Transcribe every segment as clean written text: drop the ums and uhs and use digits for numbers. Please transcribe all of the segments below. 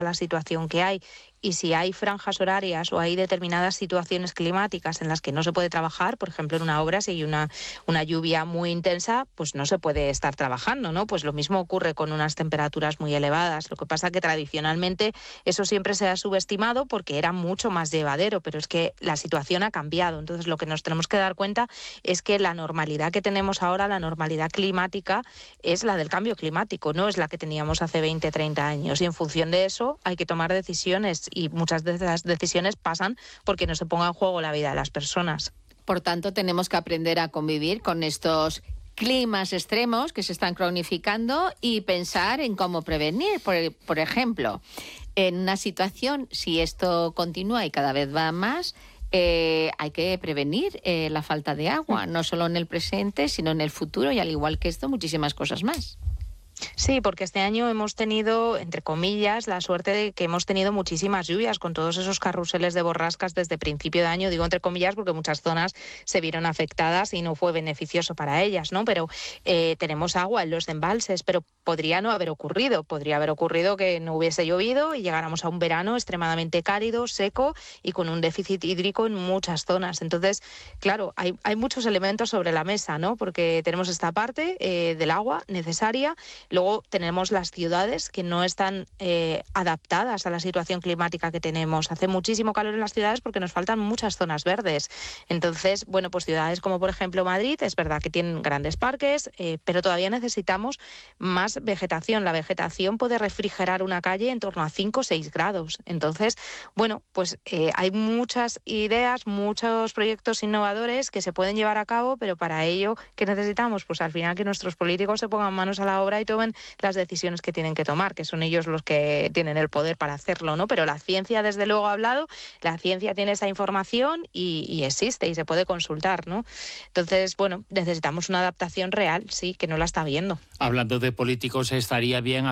la situación que hay. Y si hay franjas horarias o hay determinadas situaciones climáticas en las que no se puede trabajar, por ejemplo, en una obra, si hay una lluvia muy intensa, pues no se puede estar trabajando, ¿no? Pues lo mismo ocurre con unas temperaturas muy elevadas. Lo que pasa que tradicionalmente eso siempre se ha subestimado porque era mucho más llevadero, pero es que la situación ha cambiado. Entonces, lo que nos tenemos que dar cuenta es que la normalidad que tenemos ahora, la normalidad climática, es la del cambio climático, no es la que teníamos hace 20, 30 años. Y en función de eso hay que tomar decisiones. Y muchas de esas decisiones pasan porque no se ponga en juego la vida de las personas. Por tanto, tenemos que aprender a convivir con estos climas extremos que se están cronificando y pensar en cómo prevenir. Por ejemplo, en una situación, si esto continúa y cada vez va más, hay que prevenir la falta de agua, no solo en el presente, sino en el futuro y, al igual que esto, muchísimas cosas más. Sí, porque este año hemos tenido, entre comillas, la suerte de que hemos tenido muchísimas lluvias con todos esos carruseles de borrascas desde principio de año. Digo entre comillas porque muchas zonas se vieron afectadas y no fue beneficioso para ellas, ¿no? Pero tenemos agua en los embalses, pero podría no haber ocurrido. Podría haber ocurrido que no hubiese llovido y llegáramos a un verano extremadamente cálido, seco y con un déficit hídrico en muchas zonas. Entonces, claro, hay muchos elementos sobre la mesa, ¿no? Porque tenemos esta parte del agua necesaria. Luego tenemos las ciudades que no están adaptadas a la situación climática que tenemos. Hace muchísimo calor en las ciudades porque nos faltan muchas zonas verdes. Entonces, bueno, pues ciudades como por ejemplo Madrid, es verdad que tienen grandes parques, pero todavía necesitamos más vegetación. La vegetación puede refrigerar una calle en torno a 5 o 6 grados. Entonces, bueno, pues hay muchas ideas, muchos proyectos innovadores que se pueden llevar a cabo, pero para ello, ¿qué necesitamos? Pues al final que nuestros políticos se pongan manos a la obra y tomen las decisiones que tienen que tomar, que son ellos los que tienen el poder para hacerlo, ¿no? Pero la ciencia, desde luego, ha hablado, la ciencia tiene esa información y existe y se puede consultar, ¿no? Entonces, bueno, necesitamos una adaptación real, sí, que no la está viendo. Hablando de políticos, estaría bien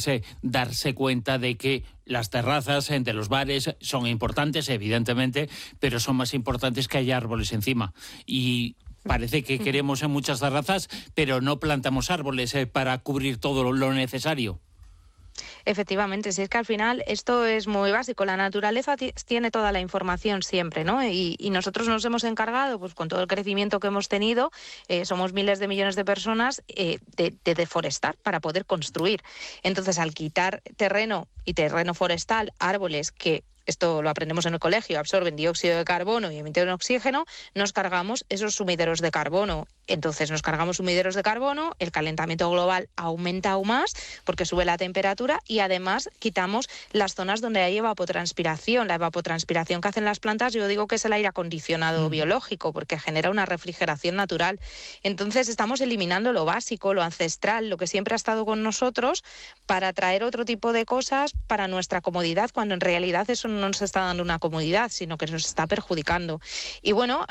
darse cuenta de que las terrazas de los bares son importantes, evidentemente, pero son más importantes que haya árboles encima. Y parece que queremos en muchas terrazas, pero no plantamos árboles para cubrir todo lo necesario. Efectivamente, si es que al final esto es muy básico, la naturaleza tiene toda la información siempre, ¿no? Y nosotros nos hemos encargado, pues con todo el crecimiento que hemos tenido, somos miles de millones de personas, de deforestar para poder construir. Entonces, al quitar terreno y terreno forestal, árboles que, esto lo aprendemos en el colegio, absorben dióxido de carbono y emiten oxígeno, nos cargamos esos sumideros de carbono. Entonces nos cargamos sumideros de carbono, el calentamiento global aumenta aún más porque sube la temperatura y además quitamos las zonas donde hay evapotranspiración. La evapotranspiración que hacen las plantas, yo digo que es el aire acondicionado biológico porque genera una refrigeración natural. Entonces estamos eliminando lo básico, lo ancestral, lo que siempre ha estado con nosotros para traer otro tipo de cosas para nuestra comodidad, cuando en realidad eso no nos está dando una comodidad, sino que nos está perjudicando. Y bueno,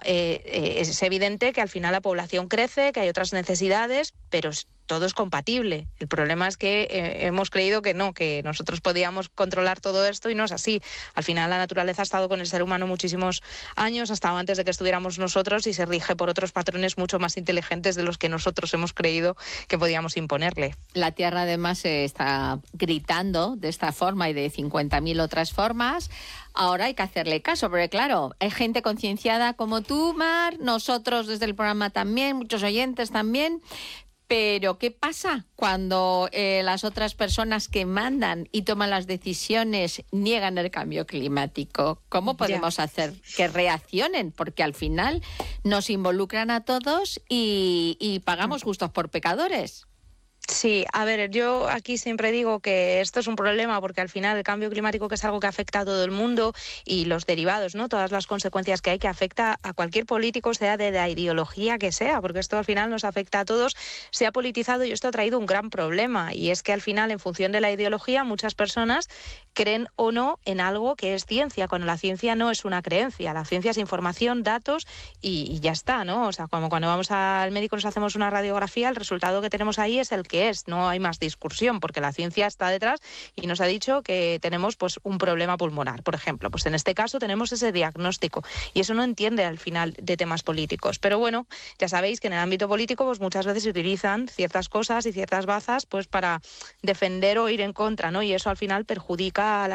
es evidente que al final la población crece, que hay otras necesidades, pero todo es compatible. El problema es que hemos creído que no, que nosotros podíamos controlar todo esto y no es así. Al final la naturaleza ha estado con el ser humano muchísimos años, hasta antes de que estuviéramos nosotros, y se rige por otros patrones mucho más inteligentes de los que nosotros hemos creído que podíamos imponerle. La Tierra además se está gritando de esta forma y de 50.000 otras formas. Ahora hay que hacerle caso, porque claro, hay gente concienciada como tú, Mar, nosotros desde el programa también, muchos oyentes también. Pero ¿qué pasa cuando las otras personas que mandan y toman las decisiones niegan el cambio climático? ¿Cómo podemos hacer que reaccionen? Porque al final nos involucran a todos y pagamos justos por pecadores. Sí, a ver, yo aquí siempre digo que esto es un problema porque al final el cambio climático, que es algo que afecta a todo el mundo, y los derivados, ¿no? Todas las consecuencias que hay, que afecta a cualquier político, sea de la ideología que sea, porque esto al final nos afecta a todos, se ha politizado y esto ha traído un gran problema, y es que al final, en función de la ideología, muchas personas creen o no en algo que es ciencia, cuando la ciencia no es una creencia, la ciencia es información, datos y ya está, ¿no? O sea, como cuando vamos al médico nos hacemos una radiografía, el resultado que tenemos ahí es el que es, no hay más discusión, porque la ciencia está detrás y nos ha dicho que tenemos pues un problema pulmonar, por ejemplo. Pues en este caso tenemos ese diagnóstico y eso no entiende al final de temas políticos. Pero bueno, ya sabéis que en el ámbito político pues muchas veces se utilizan ciertas cosas y ciertas bazas pues para defender o ir en contra, ¿no? Y eso al final perjudica a la